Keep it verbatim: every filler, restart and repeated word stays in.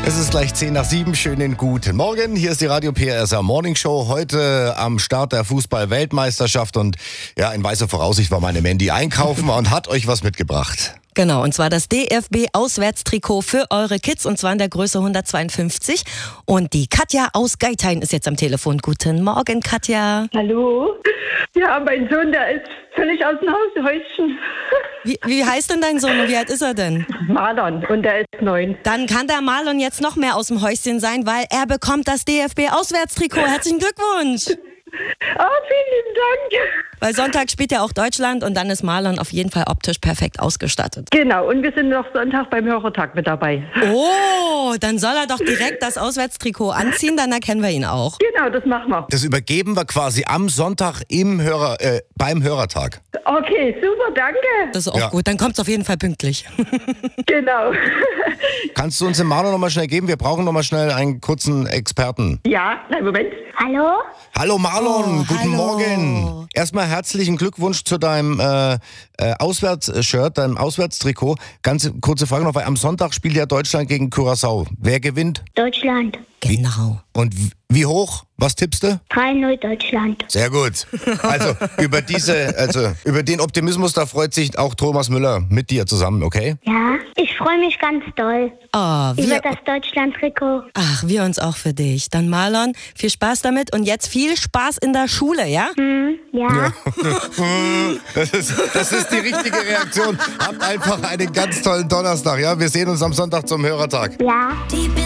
Es ist gleich zehn nach sieben. Schönen guten Morgen. Hier ist die Radio P R S A Morning Show. Heute am Start der Fußball-Weltmeisterschaft. Und ja, in weißer Voraussicht war meine Mandy einkaufen und hat euch was mitgebracht. Genau, und zwar das D F B-Auswärtstrikot für eure Kids, und zwar in der Größe hundertzweiundfünfzig. Und die Katja aus Geithain ist jetzt am Telefon. Guten Morgen, Katja. Hallo? Ja, mein Sohn, der ist völlig aus dem Haus, Häuschen. Wie, wie heißt denn dein Sohn und wie alt ist er denn? Marlon, und der ist neun. Dann kann der Marlon jetzt noch mehr aus dem Häuschen sein, weil er bekommt das D F B-Auswärtstrikot. Herzlichen Glückwunsch! Oh, vielen Dank. Weil Sonntag spielt ja auch Deutschland und dann ist Marlon auf jeden Fall optisch perfekt ausgestattet. Genau, und wir sind noch Sonntag beim Hörertag mit dabei. Oh, dann soll er doch direkt das Auswärtstrikot anziehen, dann erkennen wir ihn auch. Genau, das machen wir. Das übergeben wir quasi am Sonntag im Hörer, äh, beim Hörertag. Okay, super, danke. Das ist auch Ja. gut, dann kommt es auf jeden Fall pünktlich. Genau. Kannst du uns den Marlon nochmal schnell geben? Wir brauchen nochmal schnell einen kurzen Experten. Ja, nein, Moment. Hallo? Hallo Marlon, Oh, guten hallo. Morgen. Erstmal herzlichen Glückwunsch zu deinem äh, äh, Auswärtsshirt, deinem Auswärtstrikot. Ganz kurze Frage noch, weil am Sonntag spielt ja Deutschland gegen Curaçao. Wer gewinnt? Deutschland. Genau. Und w- wie hoch? Was tippst du? drei null Deutschland. Sehr gut. Also über diese, also über den Optimismus, da freut sich auch Thomas Müller mit dir zusammen, okay? Ja, ich freue mich ganz doll Oh, über wir, das Deutschland-Trikot. ach, wir uns auch für dich. Dann Marlon, viel Spaß damit und jetzt viel Spaß in der Schule, ja? Hm, ja. Das ist, das ist die richtige Reaktion. Habt einfach einen ganz tollen Donnerstag, ja? Wir sehen uns am Sonntag zum Hörertag. ja.